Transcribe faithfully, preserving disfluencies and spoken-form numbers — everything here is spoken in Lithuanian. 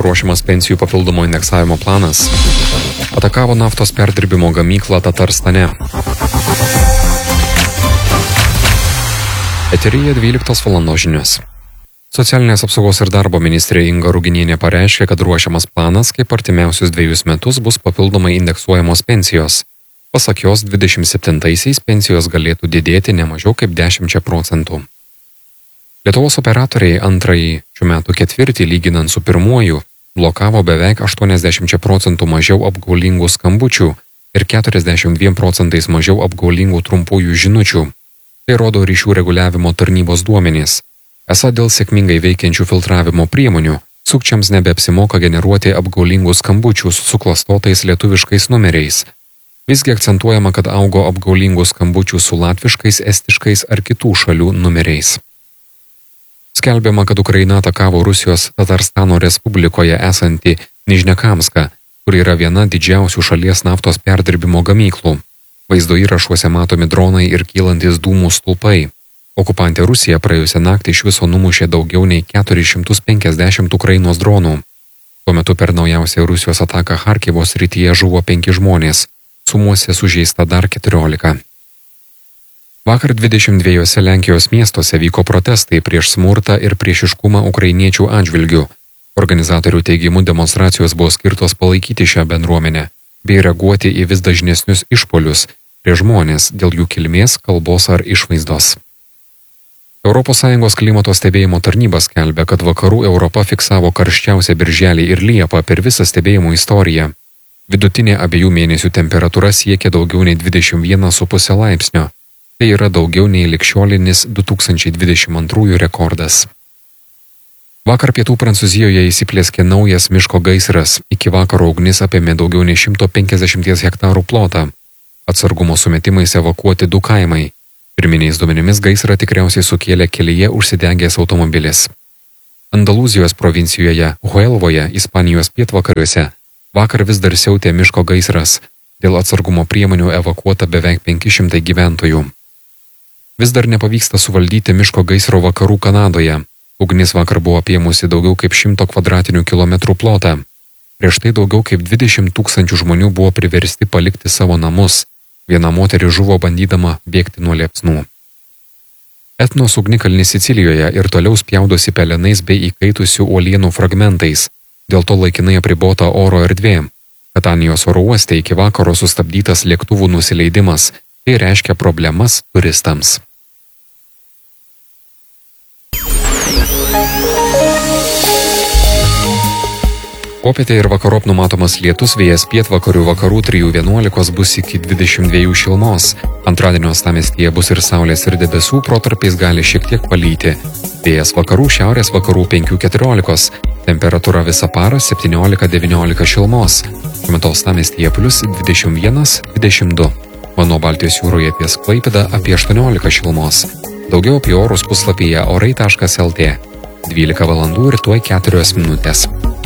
ruošiamas pensijų papildomo indeksavimo planas. Atakavo naftos perdirbimo gamyklą Tatarstane. Eteryje dvyliktos valandos žinios. Socialinės apsaugos ir darbo ministrė Inga Ruginienė pareiškė, kad ruošiamas planas, kaip artimiausius dviejus metus bus papildomai indeksuojamos pensijos. Pasak jos, dvidešimt septintaisiais pensijos galėtų didėti ne mažiau kaip dešimčia procentų. Lietuvos operatoriai antrąjį šių metų ketvirtį, lyginant su pirmuoju, blokavo beveik aštuoniasdešimčia procentų mažiau apgaulingų skambučių ir keturiasdešimt dviem procentais mažiau apgaulingų trumpųjų žinučių. Tai rodo ryšių reguliavimo tarnybos duomenys. Esą dėl sėkmingai veikiančių filtravimo priemonių, sukčiams nebeapsimoka generuoti apgaulingų skambučių su suklastotais lietuviškais numeriais. Visgi akcentuojama, kad augo apgaulingų skambučių su latviškais, estiškais ar kitų šalių numeriais. Skelbiama, kad Ukraina atakavo Rusijos Tatarstano Respublikoje esantį Nižnekamską, kur yra viena didžiausių šalies naftos perdirbimo gamyklų. Vaizdo įrašuose matomi dronai ir kylantis dūmų stulpai. Okupantė Rusija praėjusią naktį iš viso numušė daugiau nei keturis šimtus penkiasdešimt Ukrainos dronų. Tuo metu per naujausią Rusijos ataką Charkivo srityje žuvo penki žmonės, sumuose sužeista dar keturiolika. Vakar dvidešimt dviejuose Lenkijos miestuose vyko protestai prieš smurtą ir priešiškumą ukrainiečių atžvilgių. Organizatorių teigimu demonstracijos buvo skirtos palaikyti šią bendruomenę bei reaguoti į vis dažnesnius išpuolius prieš žmonės dėl jų kilmės, kalbos ar išvaizdos. Europos Sąjungos klimato stebėjimo tarnyba skelbia, kad vakarų Europa fiksavo karščiausią birželį ir liepą per visą stebėjimo istoriją. Vidutinė abiejų mėnesių temperatūra siekia daugiau nei dvidešimt vieną su puse laipsnio. Tai yra daugiau nei ligšiolinis du tūkstančiai dvidešimt antrųjų rekordas. Vakar pietų Prancūzijoje įsiplieskė naujas miško gaisras. Iki vakaro ugnis apėmė daugiau nei šimto penkiasdešimties hektarų plotą. Atsargumo sumetimais evakuoti du kaimai. Pirminiais duomenimis gaisrą tikriausiai sukėlė kelyje užsidegęs automobilis. Andalūzijos provincijoje Huelvoje, Ispanijos pietvakariuose, vakar vis dar siautė miško gaisras. Dėl atsargumo priemonių evakuota beveik penki šimtai gyventojų. Vis dar nepavyksta suvaldyti miško gaisro vakarų Kanadoje. Ugnis vakar buvo apėmusi daugiau kaip šimto kvadratinių kilometrų plotą. Prieš tai daugiau kaip dvidešimt tūkstančių žmonių buvo priversti palikti savo namus. Viena moteris žuvo bandydama bėgti nuo liepsnų. Etnos ugnikalnis Sicilijoje ir toliau spjaudosi pelenais bei įkaitusių uolienų fragmentais. Dėl to laikinai apribota oro erdvė. Katanijos oro uoste iki vakaro sustabdytas lėktuvų nusileidimas. Tai reiškia problemas turistams. Popietė ir vakarop numatomas lietus, vėjas pietvakarių vakarų trijų vienuolikos bus iki dvidešimt dviejų šilumos. Antradienio uostamiestyje bus ir saulės ir debesų, protarpiais gali šiek tiek palyti. Vėjas vakarų šiaurės vakarų penkių keturiolikos. Temperatūra visą parą septyniolika devyniolika šilumos. Šiuo metu uostamiestyje plius dvidešimt vienas dvidešimt du. Mano Baltijos jūroje ties Klaipėda apie aštuoniolika šilumos. Daugiau apie orus puslapyje orai taškas lt. dvylika valandų ir tuoj keturios minutės.